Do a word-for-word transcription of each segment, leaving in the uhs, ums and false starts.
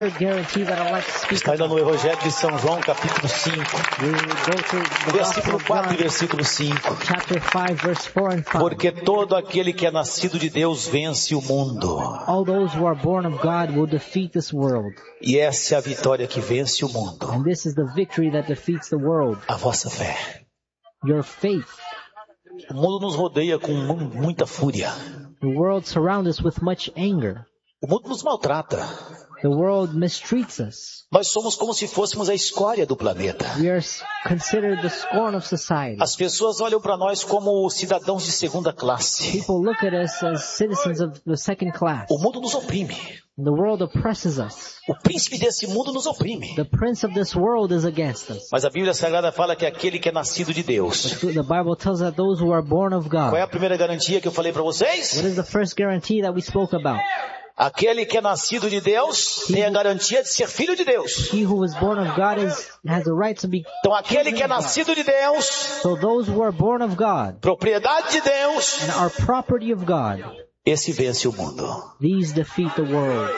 guarantee that I'd like to speak Está ainda no Evangelho de São João, capítulo cinco, We will go to the Gospel versículo of quatro e John, versículo cinco. chapter five, verse four and five. Porque todo aquele que é nascido de Deus vence o mundo. All those who are born of God will defeat this world. E essa é a vitória que vence o mundo. And this is the victory that defeats the world. A vossa fé. Your faith. O mundo nos rodeia com mu- muita fúria. The world surrounds us with much anger. O mundo nos maltrata. The world mistreats us. Nós somos como se fôssemos a escória do planeta. We are s- considered the scorn of society. As pessoas olham para nós como cidadãos de segunda classe. People look at us as citizens of the second class. O mundo nos oprime. The world oppresses us. O príncipe desse mundo nos oprime. The prince of this world is against us. Mas a Bíblia Sagrada fala que aquele que é nascido de Deus. The Bible tells that those who are born of Qual é God. a primeira garantia que eu falei para vocês? What is the first guarantee that we spoke about? Aquele que é nascido de Deus tem a garantia de ser filho de Deus. He who was born of God is, has a right to be. Então aquele que é nascido de Deus, So those who are born of God propriedade de Deus, and are property of God, esse vence o mundo. these defeat the world.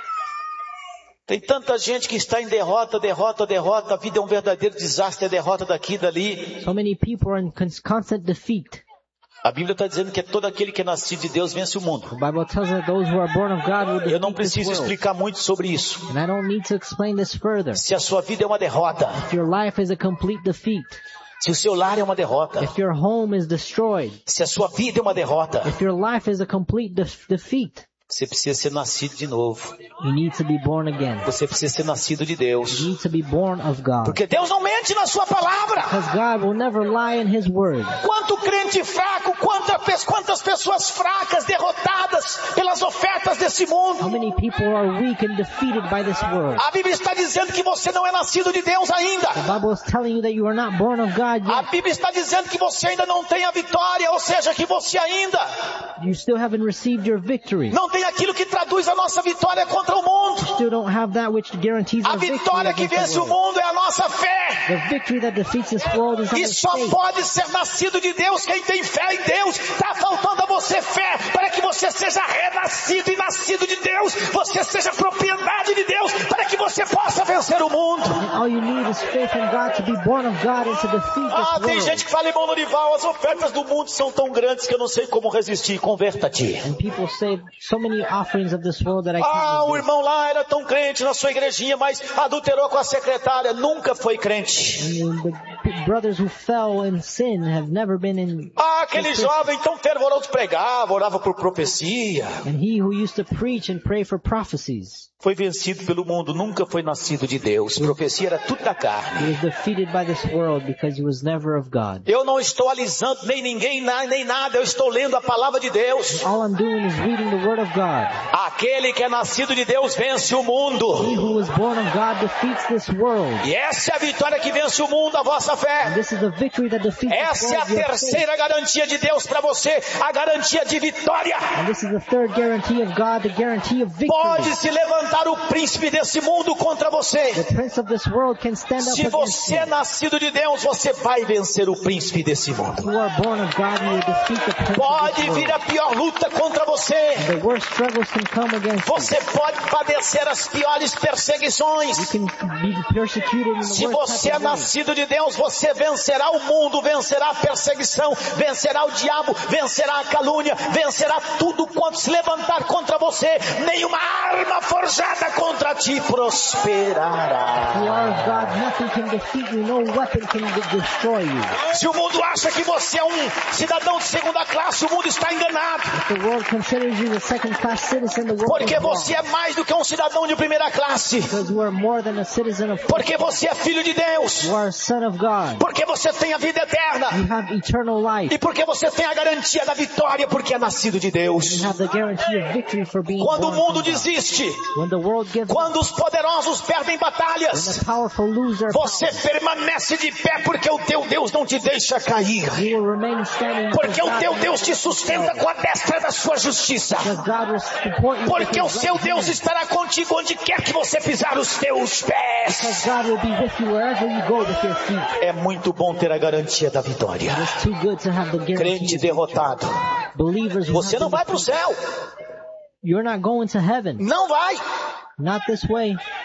Tem tanta gente que está em derrota, derrota, derrota. A vida é um verdadeiro desastre, é derrota daqui e dali. So many people are in cons- constant defeat. A Bíblia está dizendo que é todo aquele que é nascido de Deus vence o mundo. The Bible tells that those who are born of God will Eu não defeat this preciso world. explicar muito sobre isso. And I don't need to explain this further. Se a sua vida é uma derrota, If your life is a complete defeat, se o seu lar é uma derrota, if your home is destroyed, se a sua vida é uma derrota, if your life is a complete def- defeat, você precisa ser nascido de novo. you need to be born again. Você precisa ser nascido de Deus. You need to be born of God. Porque Deus não mente na sua palavra. Because God will never lie in His word. Quanto crente fraco, quanta, pe- quantas pessoas fracas, derrotadas pelas ofertas desse How mundo. many people are weak and defeated by this world? A Bíblia está dizendo que você não é nascido de Deus ainda. The Bible is telling you that you are not born of God A yet. Bíblia está dizendo que você ainda não tem a vitória, ou seja, que você ainda You still haven't received your victory. não tem aquilo que traduz a nossa vitória contra o mundo. You still don't have that which guarantees A our victory vitória que against vence the o world. mundo é a nossa fé. The victory that defeats this world is E our só faith. pode ser nascido de Deus quem tem fé em Deus. Está faltando a você fé para que você seja renascido e nascido de Deus. Você seja propriedade de Deus para que você possa vencer o mundo. And all you need is faith in God to be born of God and to defeat Ah, this tem world. gente que fala, irmão Norival, as ofertas do mundo são tão grandes que eu não sei como resistir. Converta-te. And people say so many offerings of this world that I Ah, can't o resist. irmão lá era tão crente na sua igrejinha, mas adulterou com a secretária. Nunca foi crente. And the p- brothers who fell in sin have never been in. Ah, aquele jovem tão fervoroso pregava, orava por profecia. And he who used to preach and pray for prophecies, Foi vencido pelo mundo, nunca foi nascido de Deus. Profecia era tudo da he carne. was defeated by this world because he was never of God. Eu não estou alisando nem ninguém, na- nem nada. Eu estou lendo a palavra de Deus. All I'm doing is reading the Word of God. Aquele que é nascido de Deus vence o He mundo. who was born of God defeats this world. E essa é a vitória que vence o mundo, a vossa And fé. this is the victory that defeats this Essa é a world, your faith. terceira garantia de Deus para você, a garantia de vitória. And this is the third guarantee of God, the guarantee of victory. Pode se levantar o príncipe desse mundo contra você. The prince of this world can stand up Se against você é you. nascido de Deus, você vai vencer o príncipe desse mundo. You are born of God, you will defeat the prince of Pode this vir world. a pior luta contra você. The worst struggles can come against you. Você pode padecer as piores You perseguições. can be persecuted in the Se worst você type é of way. nascido de Deus, você vencerá o mundo, vencerá a perseguição, vencerá o diabo, vencerá a calúnia, vencerá tudo quanto se levantar contra você. Nenhuma arma forjada contra ti prosperará. You are of God, nothing can defeat you, no weapon can de- destroy you. Se o mundo acha que você é um cidadão de segunda classe, o mundo está enganado. If the world considers you a second class citizen, the world Porque is wrong. você é mais do que um cidadão de primeira classe. Because you are more than a citizen of Porque você é filho de Deus. You are a son of God. Porque você tem a vida eterna. You have eternal life. E porque você tem a garantia da vitória, porque é nascido de Deus. You have the guarantee of victory for being Quando o born mundo from God. desiste, When the world gives up, quando os poderosos perdem when batalhas, the powerful lose their você power, permanece de pé porque o teu Deus não te deixa cair. you will remain standing Porque because o teu God, Deus te sustenta com a destra da sua justiça. because God will support you. Porque o with his seu right Deus hand. estará contigo onde quer que você pisar os teus Because pés. God will be with you wherever you go with your feet. É muito bom ter a garantia da vitória. It's too good to have the Crente guarantee. derrotado. Believers who Você have não been vai para o defeated. céu. You're not going to heaven. Não vai. Not this way.